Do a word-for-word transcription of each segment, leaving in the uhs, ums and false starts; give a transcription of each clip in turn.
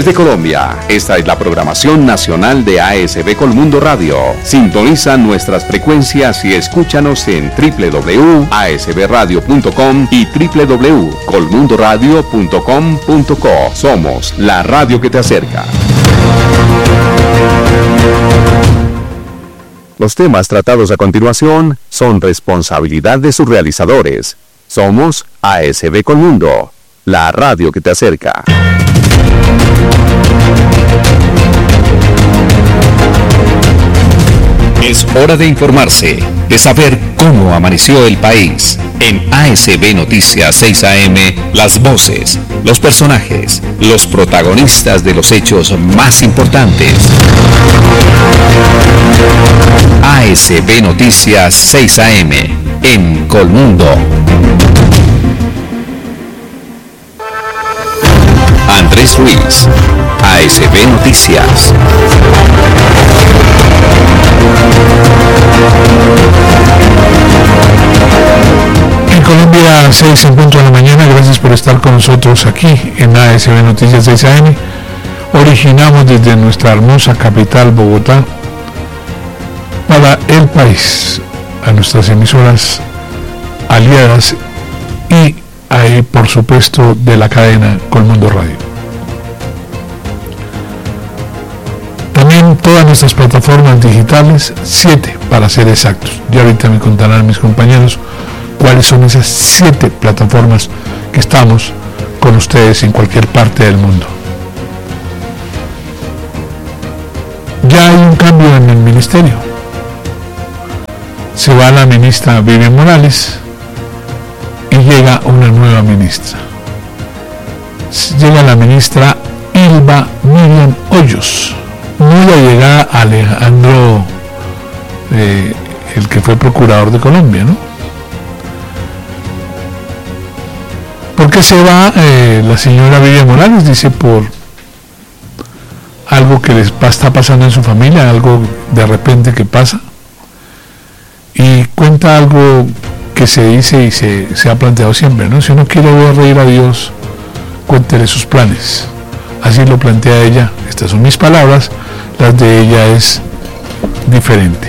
Desde Colombia, esta es la programación nacional de A S B Colmundo Radio. Sintoniza nuestras frecuencias y escúchanos en doble u doble u doble u punto a s b radio punto com y doble u doble u doble u punto colmundo radio punto com punto co. Somos la radio que te acerca. Los temas tratados a continuación son responsabilidad de sus realizadores. Somos A S B Colmundo, la radio que te acerca. Es hora de informarse, de saber cómo amaneció el país. En A S B Noticias seis A M, las voces, los personajes, los protagonistas de los hechos más importantes. A S B Noticias seis A M, en Colmundo. Andrés Ruiz, A S B Noticias. En Colombia, seis en punto de la mañana. Gracias por estar con nosotros aquí en A S B Noticias seis A M. Originamos desde nuestra hermosa capital, Bogotá, para el país, a nuestras emisoras aliadas y ahí, por supuesto, de la cadena Colmundo Radio. También todas nuestras plataformas digitales, siete para ser exactos. Ya ahorita me contarán mis compañeros cuáles son esas siete plataformas que estamos con ustedes en cualquier parte del mundo. Ya hay un cambio en el ministerio. Se va la ministra Vivian Morales y llega una nueva ministra. Llega la ministra Ilva Miriam Hoyos. No la llegada a Alejandro, eh, el que fue procurador de Colombia, ¿no? ¿Por qué se va eh, la señora Vivian Morales? Dice por algo que les está pasando en su familia, algo de repente que pasa, y cuenta algo que se dice y se, se ha planteado siempre, ¿no? Si uno quiere ver reír a Dios, cuéntele sus planes. Así lo plantea ella. Estas son mis palabras, las de ella es diferente.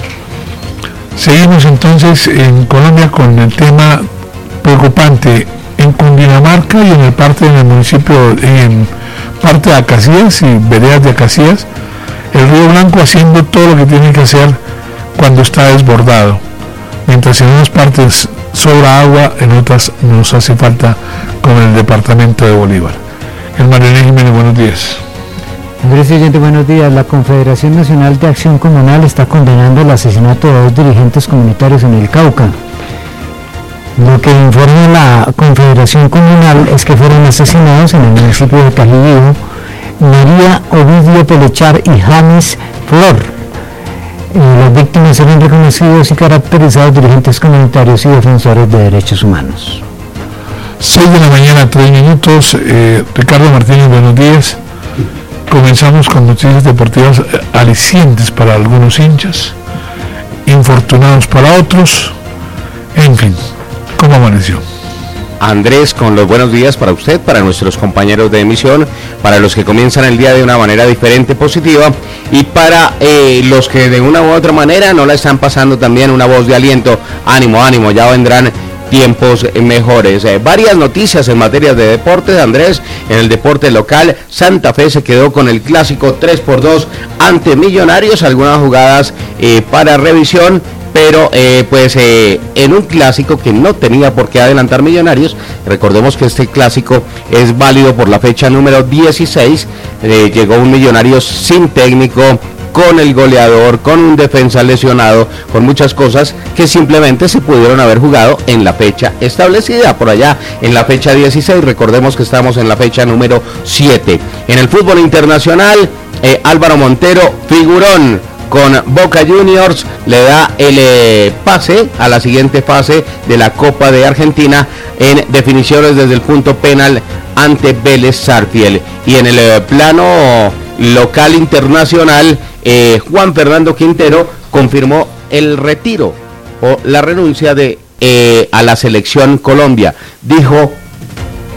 Seguimos entonces en Colombia con el tema preocupante en Cundinamarca y en el parte en el municipio, en parte de Acacías y veredas de Acacías, el río Blanco haciendo todo lo que tiene que hacer cuando está desbordado, mientras en unas partes sobra agua, en otras nos hace falta, como en el departamento de Bolívar. El Mariano Jiménez, buenos días. Andrés Siguiente, buenos días. La Confederación Nacional de Acción Comunal está condenando el asesinato de dos dirigentes comunitarios en el Cauca. Lo que informa la Confederación Comunal es que fueron asesinados en el municipio de Cajibío María Ovidio Pelechar y James Flor. Eh, las víctimas eran reconocidos y caracterizados dirigentes comunitarios y defensores de derechos humanos. seis de la mañana, tres minutos. Eh, Ricardo Martínez, buenos días. Comenzamos con noticias deportivas alicientes para algunos hinchas, infortunados para otros. En fin, ¿cómo amaneció? Andrés, con los buenos días para usted, para nuestros compañeros de emisión, para los que comienzan el día de una manera diferente, positiva, y para eh, los que de una u otra manera no la están pasando también, una voz de aliento. Ánimo, ánimo, ya vendrán tiempos mejores. Eh, varias noticias en materia de deportes, Andrés. En el deporte local, Santa Fe se quedó con el clásico tres por dos ante Millonarios, algunas jugadas eh, para revisión, pero eh, pues eh, en un clásico que no tenía por qué adelantar Millonarios. Recordemos que este clásico es válido por la fecha número dieciséis, eh, llegó un Millonarios sin técnico, con el goleador, con un defensa lesionado, con muchas cosas que simplemente se pudieron haber jugado en la fecha establecida, por allá en la fecha dieciséis, recordemos que estamos en la fecha número siete. En el fútbol internacional, eh, Álvaro Montero, figurón, con Boca Juniors, le da el eh, pase a la siguiente fase de la Copa de Argentina en definiciones desde el punto penal ante Vélez Sarsfield. Y en el eh, plano local internacional, eh, Juan Fernando Quintero confirmó el retiro o la renuncia de eh, a la selección Colombia. Dijo: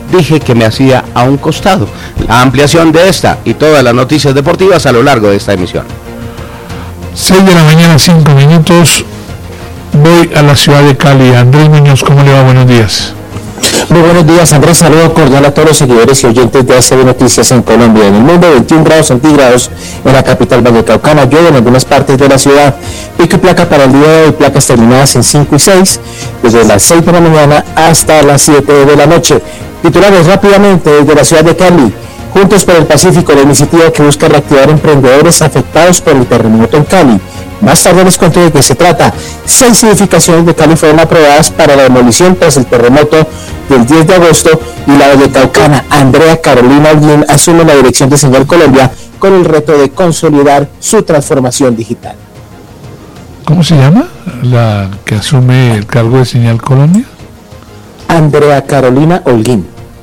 dije que me hacía a un costado. La ampliación de esta y todas las noticias deportivas a lo largo de esta emisión. seis de la mañana, cinco minutos. Voy a la ciudad de Cali. Andrés Muñoz, ¿cómo le va? Buenos días. Muy buenos días, Andrés. Saludo cordial a todos los seguidores y oyentes de A S B Noticias en Colombia. En el mundo, veintiún grados centígrados en la capital vallecaucana. Llueve en algunas partes de la ciudad. Pico y placa para el día de hoy, placas terminadas en cinco y seis, desde las seis de la mañana hasta las siete de la noche. Titulares rápidamente desde la ciudad de Cali. Juntos por el Pacífico, la iniciativa que busca reactivar emprendedores afectados por el terremoto en Cali. Más tarde les cuento de qué se trata. Seis edificaciones de Cali fueron aprobadas para la demolición tras el terremoto del diez de agosto y la vallecaucana Andrea Carolina Holguín asume la dirección de Señal Colombia con el reto de consolidar su transformación digital. ¿Cómo se llama la que asume el cargo de Señal Colombia? Andrea Carolina Holguín.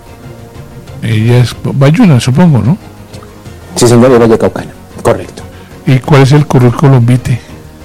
Ella es bayuna, supongo, ¿no? Sí, señor, de vallecaucana, correcto. ¿Y cuál es el currículum vitae?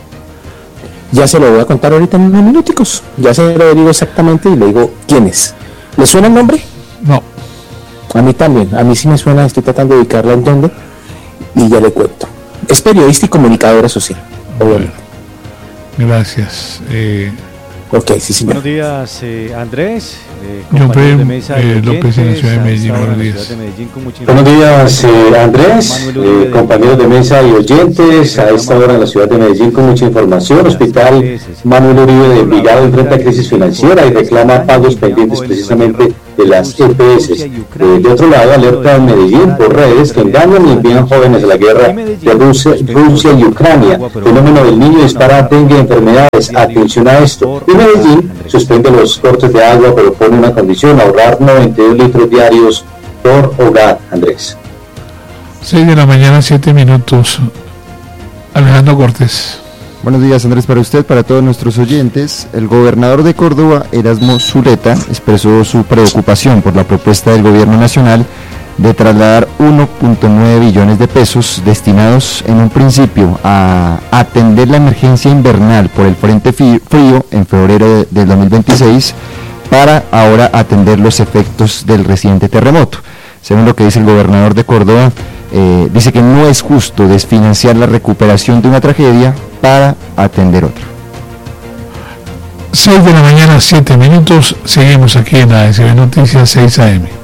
Ya se lo voy a contar ahorita en unos minuticos. Ya se lo digo exactamente y le digo quién es. ¿Le suena el nombre? No. A mí también. A mí sí me suena. Estoy tratando de ubicarla en dónde. Y ya le cuento. Es periodista y comunicadora social. Obviamente. Bueno, gracias. Eh, ok, sí, señor. Buenos días, eh, Andrés. Eh, John P. de mesa eh, López en la ciudad de a Medellín. esta hora Buenos en la días. ciudad de Medellín con mucha Buenos días, eh, Andrés, eh, compañeros de mesa y oyentes. A esta hora en la ciudad de Medellín con mucha información. Hospital Manuel Uribe de Envigado enfrenta crisis financiera y reclama pagos pendientes precisamente de las E P S. Eh, de otro lado, alerta en Medellín por redes que engañan y envían jóvenes a la guerra de Rusia, Rusia y Ucrania. Fenómeno del niño dispara dengue y enfermedades. Atención a esto. Y Medellín suspende los cortes de agua, pero pone una condición: ahorrar noventa y dos litros diarios por hogar. Andrés. seis de la mañana, siete minutos. Alejandro Cortés. Buenos días, Andrés, para usted, para todos nuestros oyentes. El gobernador de Córdoba, Erasmo Zuleta, expresó su preocupación por la propuesta del gobierno nacional de trasladar uno punto nueve billones de pesos destinados en un principio a atender la emergencia invernal por el frente frío en febrero de, del dos mil veintiséis para ahora atender los efectos del reciente terremoto. Según lo que dice el gobernador de Córdoba, eh, dice que no es justo desfinanciar la recuperación de una tragedia para atender otra. seis de la mañana, siete minutos. Seguimos aquí en A S B Noticias seis A M.